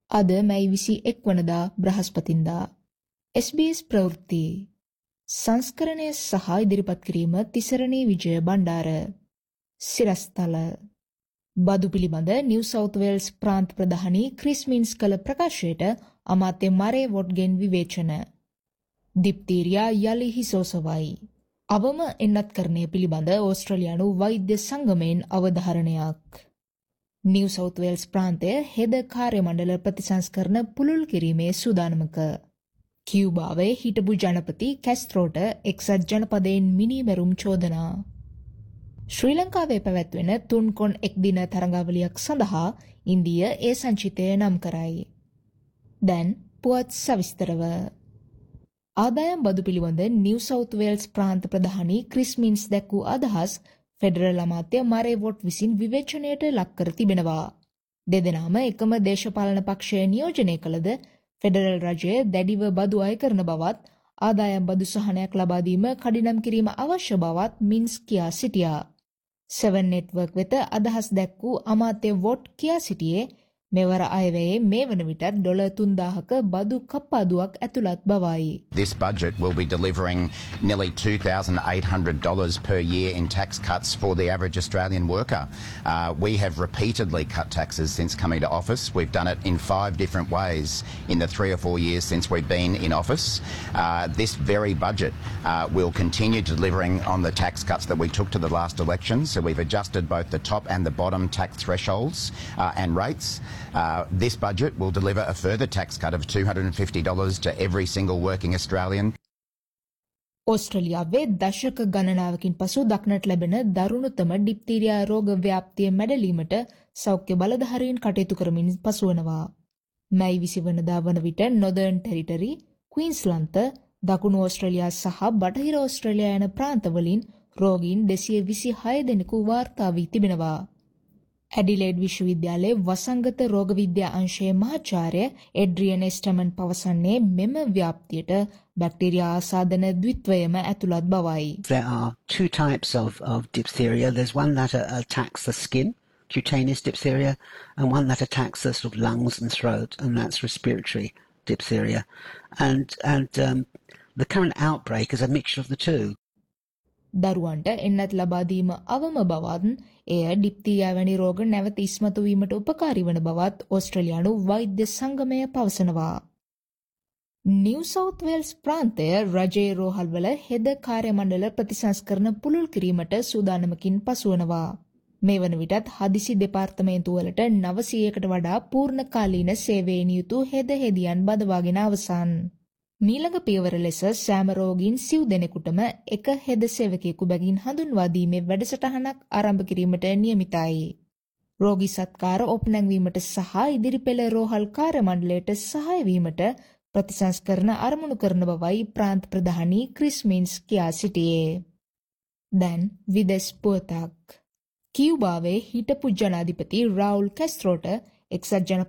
අද මැයි 21 වනදා බ්‍රහස්පතින්දා SBS ප්‍රවෘත්ති සංස්කරණය සහ ඉදිරිපත් කිරීම තිසරණී විජය බණ්ඩාර සිරස්තල බදු පිළිබඳ New south Wales ප්‍රාන්ත ප්‍රධානී Chris Minns කළ ප්‍රකාශයට අමාත්‍ය මරේ වොට්ගෙන් විවේචන දිප්තීරියා යලි හිසෝසවයි අවම එන්නත්කරණය පිළිබඳ ඕස්ට්‍රේලියානු වෛද්‍ය සංගමයෙන් අවධාරණයක් නිව් සවුත් වේල්ස් ප්‍රාන්තය හෙද කාර්ය මණ්ඩල ප්‍රතිසංස්කරණ පුළුල් කිරීමේ සූදානමක කියුබාවේ හිටපු ජනපති කැස්ත්‍රෝට එක්සත් ජනපදයෙන් මිනීමැරුම් චෝදනා ශ්‍රී ලංකාවේ පැවැත්වෙන තුන්කොන් එක් දින තරඟාවලියක් සඳහා ඉන්දිය ඒ සංචිතය නම් කරයි. දැන් පුවත් සවිස්තරව ආදායම් බදු පිළිබඳ New south Wales ප්‍රාන්ත ප්‍රධානී Chris Minns දැක් වූ අදහස් ෆෙඩරල් අමාත්‍ය මරේ වොට් විසින් විවේචනයට ලක් කර තිබෙනවා. දෙදෙනාම එකම දේශපාලන පක්ෂය නියෝජනය කළද ෆෙඩරල් රජය දැඩිව බදු අය කරන බවත් ආදායම් බදු සහනයක් ලබා දීම කඩිනම් කිරීම අවශ්‍ය බවත් මින්ස් කියා සිටියා. 7 නෙට්වර්ක් වෙත අදහස් දැක් වූ අමාත්‍ය වොට් කියා සිටියේ මෙවර අයවැයේ මේ වන විටත් ඩොලර් 3000ක බදු කප්පාදුවක් ඇතුළත් බවයි. This budget will be delivering nearly $2,800 per year in tax cuts for the average Australian worker. We have repeatedly cut taxes since coming to office. We've done it in 5 different ways in the 3 or 4 years since we've been in office. This very budget will continue delivering on the tax cuts that we took to the last election. So we've adjusted both the top and the bottom tax thresholds and rates. This budget will deliver a further tax cut of $250 to every single working Australian. ඕස්ට්‍රේලියාවේ දශක ගණනාවකින් පසු දක්නට ලැබෙන දරුණුතම ඩිප්තීරියා රෝග ව්‍යාප්තිය මැඩලීමට සෞඛ්‍ය බලධාරීන් කටයුතු කරමින් පසුවනවා. මැයි 20 වනදා වන විට නොදර්න් ටෙරිටරි, ක්වීන්ස්ලන්ත, දකුණු ඕස්ට්‍රේලියා සහ බටහිර ඕස්ට්‍රේලියා යන ප්‍රාන්තවලින් රෝගීන් 226 දෙනෙකු වාර්තා වී තිබෙනවා. ඇඩිලේඩ් විශ්වවිද්‍යාලයේ වසංගත රෝග විද්‍යා අංශයේ මහාචාර්ය එඩ්රියන් එස්ටමන් පවසන්නේ මෙම ව්‍යාප්තියට බැක්ටීරියා ආසාදන ද්විත්වයම ඇතුළත් බවයි. There are 2 types of diphtheria. There's one that attacks the skin, cutaneous diphtheria, and one that attacks the sort of lungs and throat, and that's respiratory diphtheria. And the current outbreak is a mixture of the two. දරුවන්ට එන්නත් ලබා දීම අවම බවත් එය ඩිප්තීරියා වැනි රෝග නැවත ඉස්මතු වීමට උපකාරී වන බවත් ඕස්ට්‍රේලියානු වෛද්‍ය සංගමය පවසනවා. නිව් සවුත් වේල්ස් ප්‍රාන්තය රජයේ රෝහල්වල හෙද කාර්ය මණ්ඩල ප්‍රතිසංස්කරණ පුළුල් කිරීමට සූදානමකින් පසුවනවා. මේ වන විටත් හදිසි දෙපාර්තමේන්තුවලට 900කට වඩා පූර්ණකාලීන සේවයේ නියුතු හෙද හෙදියන් බදවාගෙන අවසන්. මීළඟ පියවර ලෙස සෑම රෝගීන් සිව් දෙනෙකුටම එක හෙද සේවකයෙකු බැගින් හඳුන්වා දීමේ වැඩසටහනක් ආරම්භ කිරීමට නියමිතයි. රෝගී සත්කාර ඔප්නැංවීමට සහ ඉදිරිපෙළ රෝහල් කාර්ය මණ්ඩලයට සහාය වීමට ප්‍රතිසංස්කරණ අරමුණු කරන බවයි ප්‍රාන්ත ප්‍රධානී ක්‍රිස් මින්ස් කියා සිටියේ. දැන් විදෙස් පුවතක්. කියුබාවේ හිටපු ජනාධිපති රාවුල් කැස්ත්‍රෝට එක්සත් ජන